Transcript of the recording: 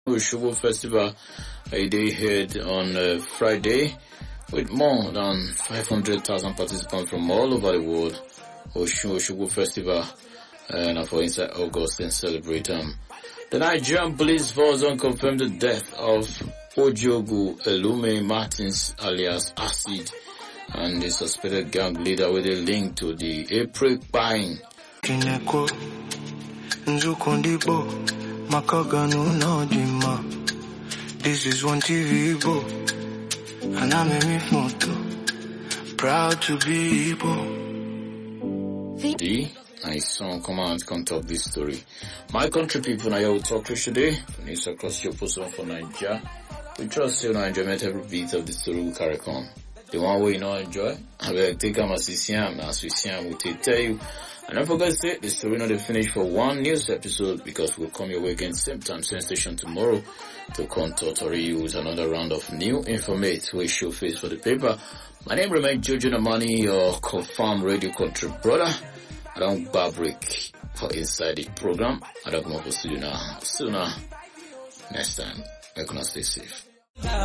Oshobo Festival, a day held on Friday with more than 500,000 participants from all over the world. Oshobo Festival, and for inside August and celebrate the Nigerian police force confirmed the death of Ojogu Elume Martins alias Acid and the suspected gang leader with a link to the April buying. This is one TV Igbo, and I'm a moto, proud to be Igbo. Nice song, come on, come talk this story. My country people, I will talk to you today. News across your post for Nigeria. We trust you now enjoyment every bit of the story we carry on. The one way you know enjoy, I will take them as we see will tell you. And don't forget to say the story not finished for one news episode because we'll come your way again same time, same station tomorrow to contact or use another round of new information we show face for the paper. My name remains Jojo Namani, your confirmed radio country brother. I don't bar break for inside the program. I don't come up for studio now. Next time, we're gonna stay safe.